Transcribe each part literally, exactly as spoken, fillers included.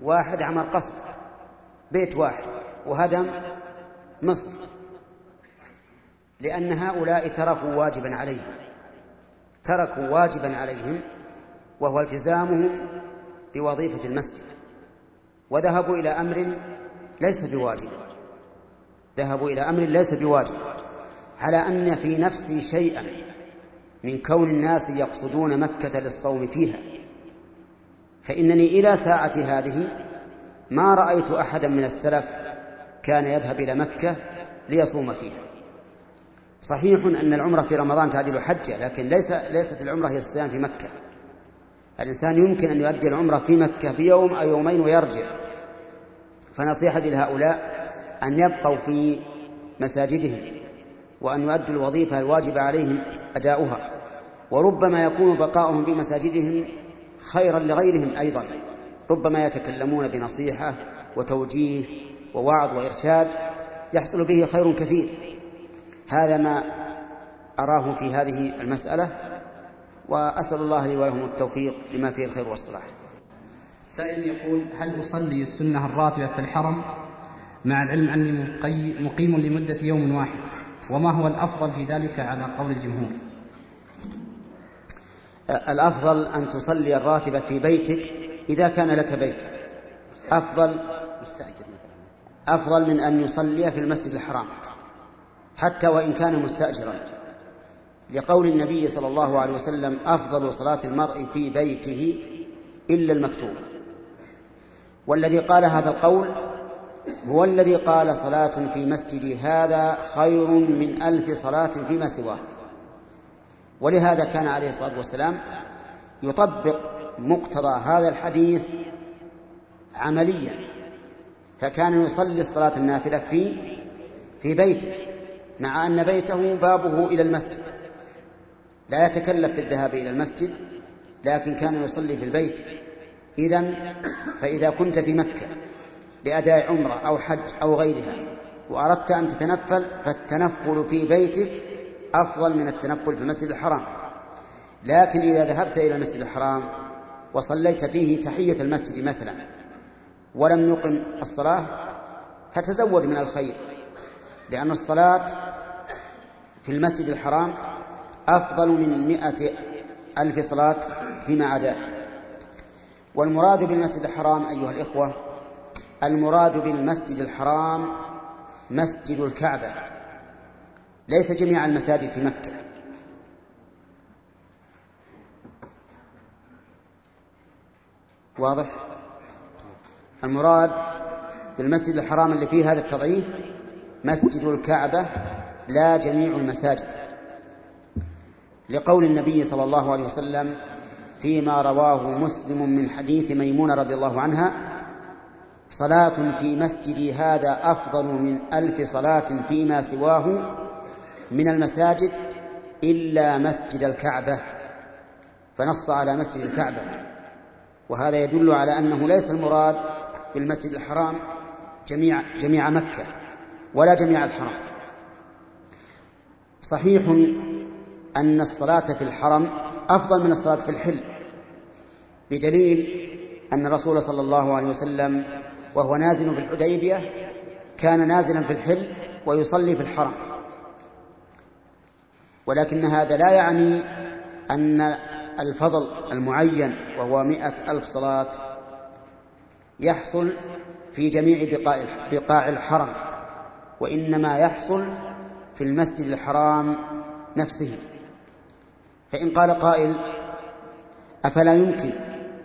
واحد عمل قصف بيت واحد وهدم مصر، لأن هؤلاء تركوا واجبا عليهم تركوا واجبا عليهم وهو التزامهم بوظيفة المسجد، وذهبوا إلى أمر ليس بواجب ذهبوا إلى أمر ليس بواجب على أن في نفسي شيئا من كون الناس يقصدون مكة للصوم فيها، فإنني إلى ساعة هذه ما رأيت أحدا من السلف كان يذهب إلى مكة ليصوم فيها. صحيح أن العمرة في رمضان تعدل حجة، لكن ليس ليست العمرة هي الصيام في مكة. الإنسان يمكن أن يؤدي العمرة في مكة في يوم أو يومين ويرجع. فنصيحة لهؤلاء أن يبقوا في مساجدهم وأن يؤدوا الوظيفة الواجب عليهم أداؤها، وربما يكون بقاؤهم في مساجدهم خيرا لغيرهم أيضا، ربما يتكلمون بنصيحة وتوجيه ووعظ وإرشاد يحصل به خير كثير. هذا ما أراه في هذه المسألة، وأسأل الله لي ولهم التوفيق لما فيه الخير والصلاح. سائل يقول: هل أصلي السنة الراتبة في الحرم مع العلم أني مقيم لمدة يوم واحد، وما هو الأفضل في ذلك على قول الجمهور؟ الأفضل أن تصلي الراتبة في بيتك إذا كان لك بيت، أفضل أفضل من أن يصلي في المسجد الحرام حتى وإن كان مستأجرا، لقول النبي صلى الله عليه وسلم: أفضل صلاة المرء في بيته إلا المكتوب. والذي قال هذا القول هو الذي قال: صلاة في مسجدي هذا خير من ألف صلاة فيما سواه. ولهذا كان عليه الصلاة والسلام يطبق مقتضى هذا الحديث عمليا، فكان يصلي الصلاة النافلة في في بيته، مع أن بيته بابه إلى المسجد، لا يتكلف في الذهاب إلى المسجد، لكن كان يصلي في البيت. إذن فإذا كنت في مكة لأداء عمرة أو حج أو غيرها وأردت أن تتنفل، فالتنفل في بيتك أفضل من التنفل في المسجد الحرام. لكن إذا ذهبت إلى المسجد الحرام وصليت فيه تحية المسجد مثلا ولم يقم الصلاة، فتزود من الخير، لأن الصلاة في المسجد الحرام أفضل من مئة ألف صلاة فيما عداه. والمراد بالمسجد الحرام أيها الإخوة، المراد بالمسجد الحرام مسجد الكعبة، ليس جميع المساجد في مكة. واضح؟ المراد بالمسجد الحرام اللي فيه هذا التضعيف مسجد الكعبة لا جميع المساجد، لقول النبي صلى الله عليه وسلم فيما رواه مسلم من حديث ميمونة رضي الله عنها: صلاة في مسجدي هذا أفضل من ألف صلاة فيما سواه من المساجد إلا مسجد الكعبة، فنص على مسجد الكعبة. وهذا يدل على أنه ليس المراد بالمسجد الحرام جميع, جميع مكة ولا جميع الحرم. صحيح أن الصلاة في الحرم أفضل من الصلاة في الحل، بدليل أن الرسول صلى الله عليه وسلم وهو نازل في الحديبية كان نازلا في الحل ويصلي في الحرم. ولكن هذا لا يعني أن الفضل المعين وهو مئة ألف صلاة يحصل في جميع بقاع الحرم، وإنما يحصل في المسجد الحرام نفسه. فإن قال قائل: أفلا يمكن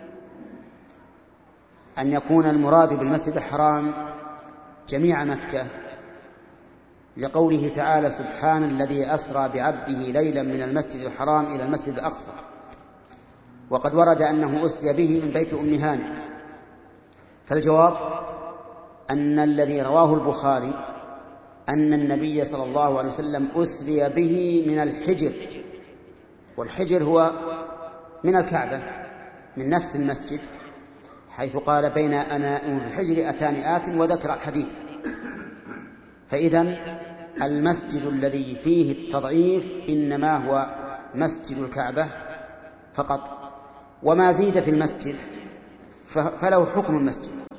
أن يكون المراد بالمسجد الحرام جميع مكة، لقوله تعالى: سبحان الذي أسرى بعبده ليلا من المسجد الحرام إلى المسجد الأقصى، وقد ورد أنه أسري به من بيت أم هانئ. فالجواب أن الذي رواه البخاري أن النبي صلى الله عليه وسلم أسري به من الحجر، والحجر هو من الكعبة من نفس المسجد، حيث قال: بين أنا بالحجر أتاني آت، وذكر الحديث. فإذن المسجد الذي فيه التضعيف إنما هو مسجد الكعبة فقط، وما زيد في المسجد فله حكم المسجد.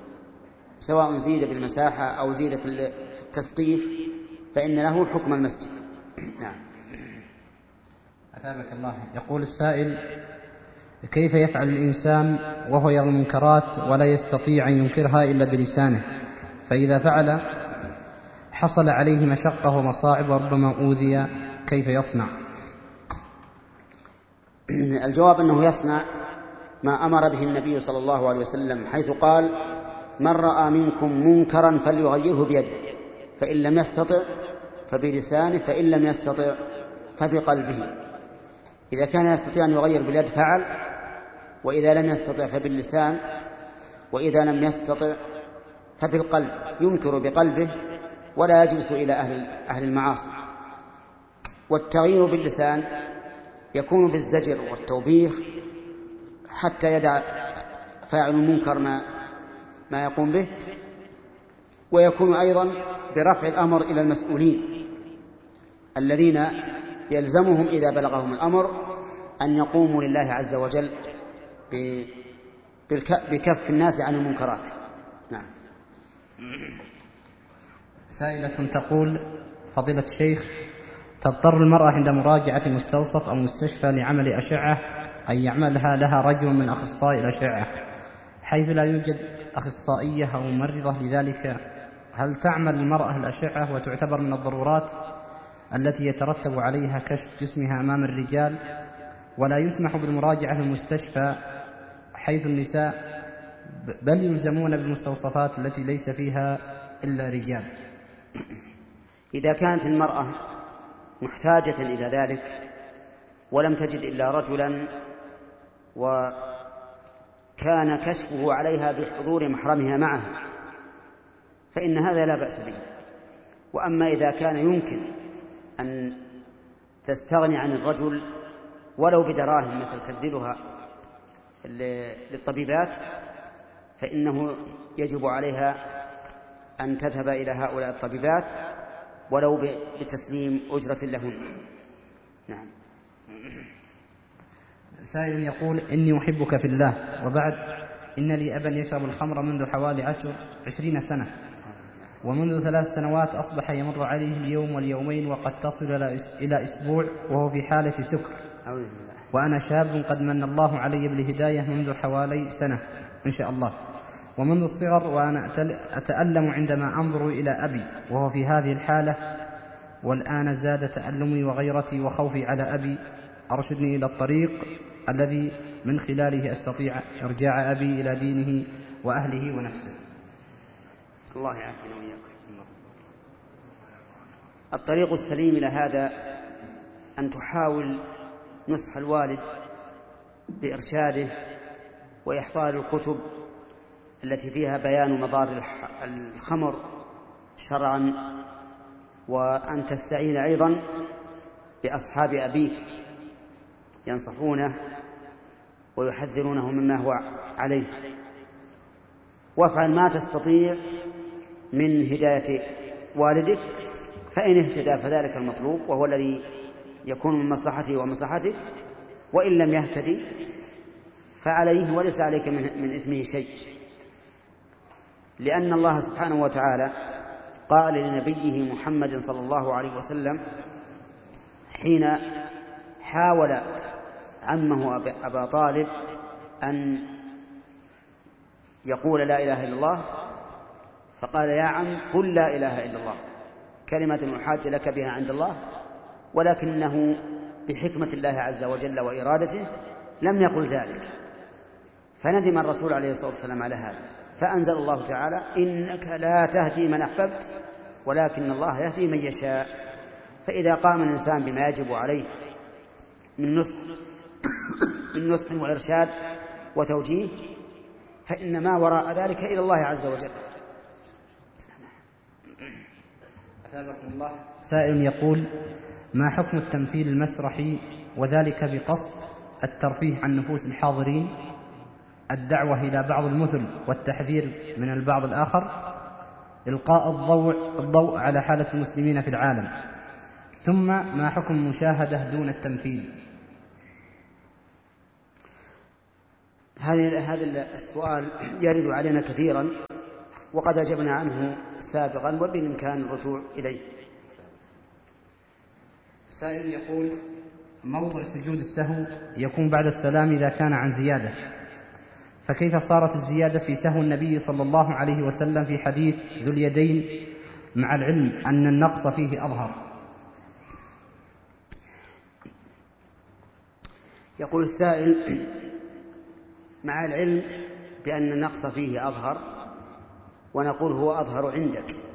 سواء زيد بالمساحة أو زيد في التسقيف فإن له حكم المسجد. نعم. أثابك الله. يقول السائل: كيف يفعل الإنسان وهو يرى المنكرات ولا يستطيع أن ينكرها إلا بلسانه، فإذا فعل حصل عليه مشقة ومصاعب وربما أوذي، كيف يصنع؟ الجواب أنه يصنع ما أمر به النبي صلى الله عليه وسلم، حيث قال: من رأى منكم منكرا فليغيره بيده، فإن لم يستطع فبلسانه، فإن لم يستطع فبقلبه. إذا كان يستطيع أن يغير باليد فعل، وإذا لم يستطع فباللسان، وإذا لم يستطع فبالقلب، ينكر بقلبه ولا يجلس إلى أهل أهل المعاصي. والتغيير باللسان يكون بالزجر والتوبيخ حتى يدع فاعل المنكر ما ما يقوم به، ويكون أيضا برفع الأمر إلى المسؤولين الذين يلزمهم إذا بلغهم الأمر أن يقوموا لله عز وجل بكف الناس عن المنكرات. نعم. سائلة تقول: فضيلة الشيخ، تضطر المرأة عند مراجعة مستوصف أو مستشفى لعمل أشعة أن يعملها لها رجل من أخصائي الأشعة، حيث لا يوجد أخصائية أو ممرضة لذلك، هل تعمل المرأة الأشعة وتعتبر من الضرورات التي يترتب عليها كشف جسمها أمام الرجال، ولا يسمح بالمراجعة في المستشفى حيث النساء بل يلزمون بالمستوصفات التي ليس فيها إلا رجال؟ إذا كانت المرأة محتاجة إلى ذلك ولم تجد إلا رجلا وكان كشفه عليها بحضور محرمها معها فإن هذا لا بأس به. وأما إذا كان يمكن أن تستغني عن الرجل ولو بدراهم مثل تبذلها للطبيبات فإنه يجب عليها أن تذهب إلى هؤلاء الطبيبات ولو بتسليم أجرة لهن. نعم. سائل يقول: إني أحبك في الله، وبعد إن لي أبا يشرب الخمر منذ حوالي عشر عشرين سنة، ومنذ ثلاث سنوات أصبح يمر عليه اليوم واليومين وقد تصل إلى أسبوع وهو في حالة سكر، وأنا شاب قد من الله علي بالهداية منذ حوالي سنة إن شاء الله، ومنذ الصغر وأنا أتألم عندما أنظر إلى أبي وهو في هذه الحالة، والآن زاد تألمي وغيرتي وخوفي على أبي، أرشدني إلى الطريق الذي من خلاله أستطيع إرجاع أبي إلى دينه وأهله ونفسه. الله يعافينا وإياكم. الطريق السليم إلى هذا أن تحاول نصح الوالد بإرشاده وإحضار الكتب التي فيها بيان مضار الخمر شرعا، وأن تستعين أيضا بأصحاب أبيك ينصحونه ويحذرونه مما هو عليه، وافعل ما تستطيع من هداية والدك، فإن اهتدى فذلك المطلوب وهو الذي يكون من مصلحته ومصلحتك، وإن لم يهتدي فعليه وليس عليك من إثمه شيء، لأن الله سبحانه وتعالى قال لنبيه محمد صلى الله عليه وسلم حين حاول عمه أبا طالب أن يقول لا إله إلا الله، فقال: يا عم قل لا إله إلا الله كلمة أحاج لك بها عند الله، ولكنه بحكمة الله عز وجل وإرادته لم يقل ذلك، فندم الرسول عليه الصلاة والسلام على هذا، فأنزل الله تعالى: إنك لا تهدي من أحببت ولكن الله يهدي من يشاء. فإذا قام الإنسان بما يجب عليه من نصح من نصح وإرشاد وتوجيه فإن ما وراء ذلك إلى الله عز وجل. أثابكم الله. سائل يقول: ما حكم التمثيل المسرحي وذلك بقصد الترفيه عن نفوس الحاضرين، الدعوة إلى بعض المثل والتحذير من البعض الآخر، إلقاء الضوء, الضوء على حالة المسلمين في العالم، ثم ما حكم المشاهدة دون التمثيل؟ هذا السؤال يرد علينا كثيرا، وقد أجبنا عنه سابقا وبالإمكان الرجوع إليه. سائل يقول: موضع سجود السهو يكون بعد السلام إذا كان عن زيادة، فكيف صارت الزيادة في سهو النبي صلى الله عليه وسلم في حديث ذو اليدين مع العلم أن النقص فيه أظهر؟ يقول السائل: مع العلم بأن النقص فيه أظهر، ونقول هو أظهر عندك،